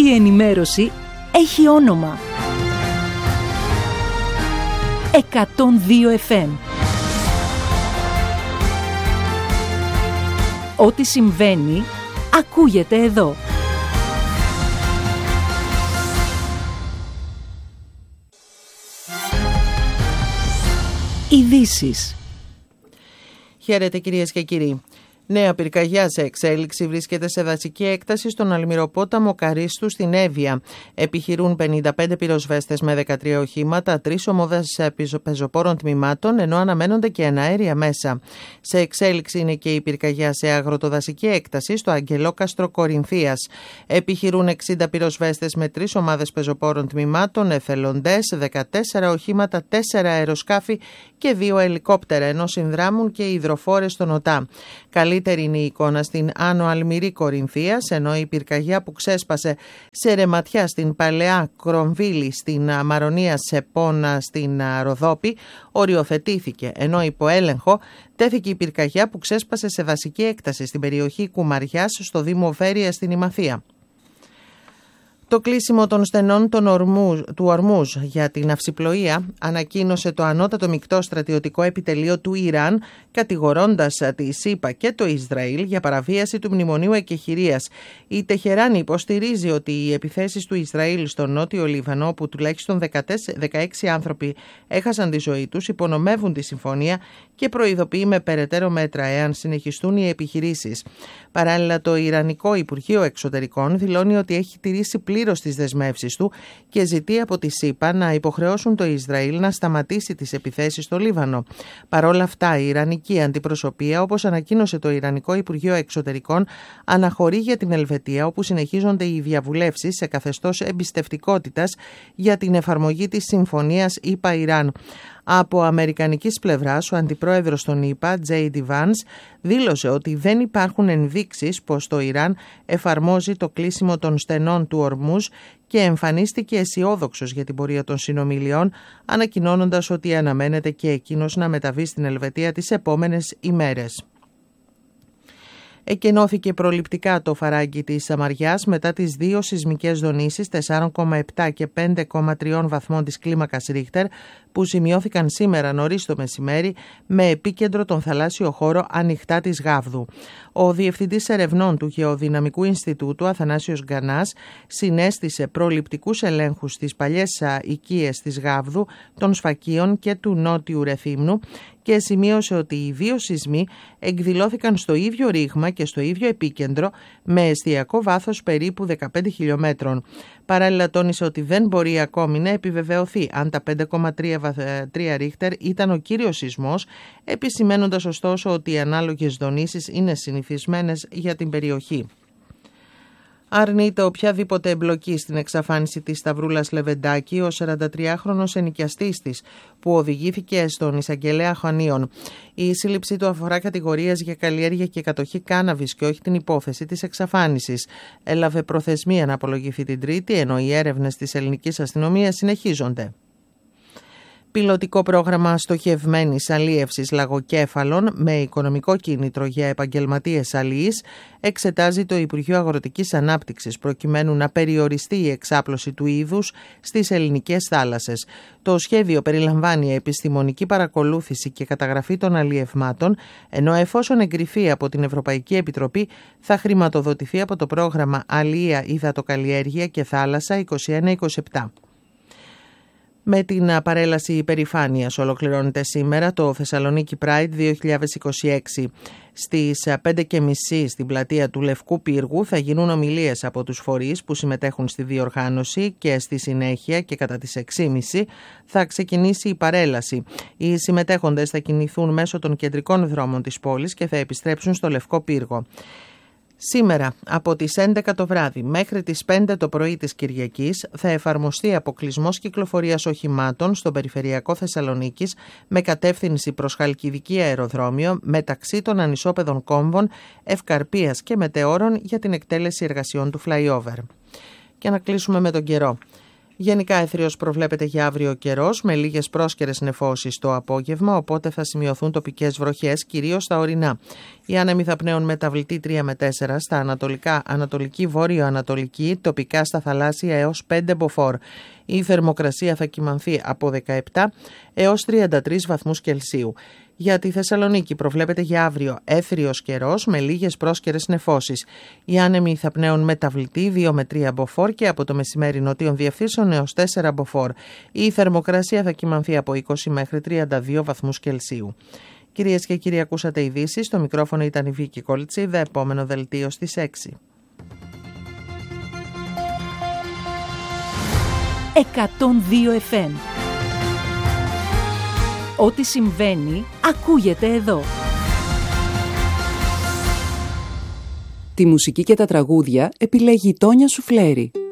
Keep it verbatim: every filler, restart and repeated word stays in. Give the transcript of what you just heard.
Η ενημέρωση έχει όνομα. εκατόν δύο εφ εμ. Ό,τι συμβαίνει, ακούγεται εδώ. Ειδήσεις. Χαίρετε κυρίες και κύριοι. Νέα πυρκαγιά σε εξέλιξη βρίσκεται σε δασική έκταση στον Αλμυροπόταμο Καρίστου στην Εύβοια. Επιχειρούν πενήντα πέντε πυροσβέστες με δεκατρία οχήματα, τρεις ομάδες πεζοπόρων τμήματων, ενώ αναμένονται και εναέρια μέσα. Σε εξέλιξη είναι και η πυρκαγιά σε αγροτοδασική έκταση στο Αγγελόκαστρο Κορινθίας. Επιχειρούν εξήντα πυροσβέστες με τρεις ομάδες πεζοπόρων τμήματων, εθελοντές, δεκατέσσερα οχήματα, τέσσερα αεροσκάφη και δύο ελικόπτερα, ενώ συνδράμουν και υδροφόρες στον ΟΤΑ. Καλύτερη είναι η εικόνα στην Άνω Αλμυρή Κορινθίας, ενώ η πυρκαγιά που ξέσπασε σε Ρεματιά στην Παλαιά Κρομβίλη, στην Μαρονία Σεπώνα, στην Ροδόπη, οριοθετήθηκε, ενώ υπό έλεγχο τέθηκε η πυρκαγιά που ξέσπασε σε δασική έκταση στην περιοχή Κουμαριάς στο Δήμο Βέρεια στην Ημαθία. Το κλείσιμο των στενών των ορμούς, του Ορμούζ για την αυσιπλοεία ανακοίνωσε το ανώτατο μεικτό στρατιωτικό επιτελείο του Ιράν, κατηγορώντας τη ΣΥΠΑ και το Ισραήλ για παραβίαση του Μνημονίου Εκεχηρίας. Η Τεχεράνη υποστηρίζει ότι οι επιθέσεις του Ισραήλ στο νότιο Λίβανο, όπου τουλάχιστον δεκαέξι άνθρωποι έχασαν τη ζωή τους, υπονομεύουν τη συμφωνία και προειδοποιεί με περαιτέρω μέτρα εάν συνεχιστούν οι επιχειρήσεις. Παράλληλα, το Ιρανικό Υπουργείο Εξωτερικών δηλώνει ότι έχει τηρήσει πλήρως τις δεσμεύσεις του και ζητεί από τη ΣΥΠΑ να υποχρεώσουν το Ισραήλ να σταματήσει τις επιθέσεις στο Λίβανο. Παρ' όλα αυτά, η Ιρανική αντιπροσωπεία, όπως ανακοίνωσε το Ιρανικό Υπουργείο Εξωτερικών, αναχωρεί για την Ελβετία, όπου συνεχίζονται οι διαβουλεύσεις σε καθεστώς εμπιστευτικότητας για την εφαρμογή της συμφωνίας ΗΠΑ-Ιράν. Από αμερικανικής πλευράς, ο αντιπρόεδρος των ΗΠΑ, τζέι ντι Vance, δήλωσε ότι δεν υπάρχουν ενδείξεις πως το Ιράν εφαρμόζει το κλείσιμο των στενών του Ορμούζ και εμφανίστηκε αισιόδοξος για την πορεία των συνομιλιών, ανακοινώνοντας ότι αναμένεται και εκείνος να μεταβεί στην Ελβετία τις επόμενες ημέρες. Εκενώθηκε προληπτικά το φαράγγι της Σαμαριάς μετά τις δύο σεισμικές δονήσεις τέσσερα κόμμα επτά και πέντε κόμμα τρία βαθμών της κλίμακας Ρίχτερ που σημειώθηκαν σήμερα νωρίς το μεσημέρι με επίκεντρο τον θαλάσσιο χώρο ανοιχτά της Γάβδου. Ο Διευθυντής Ερευνών του Γεωδυναμικού Ινστιτούτου, Αθανάσιος Γκανάς, συνέστησε προληπτικούς ελέγχους στις παλιές οικίες της Γάβδου, των Σφακίων και του Νότιου Ρεθύμνου και σημείωσε ότι οι δύο σεισμοί εκδηλώθηκαν στο ίδιο ρήγμα και στο ίδιο επίκεντρο με εστιακό βάθος περίπου δεκαπέντε χιλιομέτρων. Παράλληλα τόνισε ότι δεν μπορεί ακόμη να επιβεβαιωθεί αν τα πέντε κόμμα τρία Ρίχτερ ήταν ο κύριος σεισμός, επισημαίνοντας ωστόσο ότι οι ανάλογες δονήσεις είναι συνηθισμένες για την περιοχή. Αρνείται οποιαδήποτε εμπλοκή στην εξαφάνιση της Σταυρούλας Λεβεντάκη ο σαραντατριάχρονος ενοικιαστής της που οδηγήθηκε στον εισαγγελέα Χανίων. Η σύλληψή του αφορά κατηγορίες για καλλιέργεια και κατοχή κάναβης και όχι την υπόθεση της εξαφάνισης. Έλαβε προθεσμία να απολογηθεί την Τρίτη, ενώ οι έρευνες της ελληνικής αστυνομίας συνεχίζονται. Πιλωτικό πρόγραμμα στοχευμένης αλίευσης λαγοκέφαλων με οικονομικό κίνητρο για επαγγελματίες αλίης εξετάζει το Υπουργείο Αγροτικής Ανάπτυξης προκειμένου να περιοριστεί η εξάπλωση του είδους στις ελληνικές θάλασσες. Το σχέδιο περιλαμβάνει επιστημονική παρακολούθηση και καταγραφή των αλιευμάτων, ενώ εφόσον εγκριθεί από την Ευρωπαϊκή Επιτροπή θα χρηματοδοτηθεί από το πρόγραμμα Αλία, Υδατοκαλλιέργεια και Θάλασσα είκοσι ένα είκοσι επτά. Με την παρέλαση υπερηφάνειας ολοκληρώνεται σήμερα το Θεσσαλονίκη Pride δύο χιλιάδες είκοσι έξι. Στις πέντε και μισή στην πλατεία του Λευκού Πύργου θα γίνουν ομιλίες από τους φορείς που συμμετέχουν στη διοργάνωση και στη συνέχεια και κατά τις έξι και μισή θα ξεκινήσει η παρέλαση. Οι συμμετέχοντες θα κινηθούν μέσω των κεντρικών δρόμων της πόλης και θα επιστρέψουν στο Λευκό Πύργο. Σήμερα από τις έντεκα το βράδυ μέχρι τις πέντε το πρωί της Κυριακής θα εφαρμοστεί αποκλεισμός κυκλοφορίας οχημάτων στον περιφερειακό Θεσσαλονίκης με κατεύθυνση προς Χαλκιδική αεροδρόμιο μεταξύ των ανισόπεδων κόμβων, Ευκαρπίας και Μετεώρων για την εκτέλεση εργασιών του flyover. Και να κλείσουμε με τον καιρό. Γενικά έθριος προβλέπεται για αύριο καιρός, με λίγες πρόσκαιρες νεφώσεις το απόγευμα, οπότε θα σημειωθούν τοπικές βροχές, κυρίως στα ορεινά. Οι άνεμοι θα πνέουν μεταβλητή τρία με τέσσερα στα ανατολικά, ανατολική, βόρειο-ανατολική, τοπικά στα θαλάσσια έως πέντε μποφόρ. Η θερμοκρασία θα κυμανθεί από δεκαεπτά έως τριάντα τρεις βαθμούς Κελσίου. Για τη Θεσσαλονίκη προβλέπεται για αύριο έθριος καιρός με λίγες πρόσκαιρες νεφώσεις. Οι άνεμοι θα πνέουν μεταβλητή δύο με τρία μποφόρ και από το μεσημέρι νοτίων διευθύνσεων έως τέσσερα μποφόρ. Η θερμοκρασία θα κυμανθεί από είκοσι μέχρι τριάντα δύο βαθμούς Κελσίου. Κυρίες και κύριοι, ακούσατε ειδήσεις. Στο μικρόφωνο ήταν η Βίκη Κολτσίδα. Επόμενο δελτίο στις έξι. εκατόν δύο εφ εμ. Ό,τι συμβαίνει, ακούγεται εδώ. Τη μουσική και τα τραγούδια επιλέγει η Τόνια Σουφλέρη.